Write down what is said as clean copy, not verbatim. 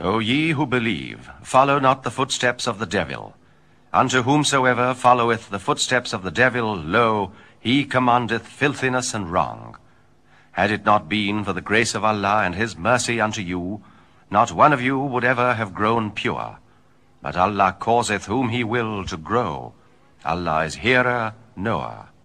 O ye who believe, follow not the footsteps of the devil. Unto whomsoever followeth the footsteps of the devil, lo, he commandeth filthiness and wrong. Had it not been for the grace of Allah and his mercy unto you, not one of you would ever have grown pure. But Allah causeth whom he will to grow. Allah is hearer, knower.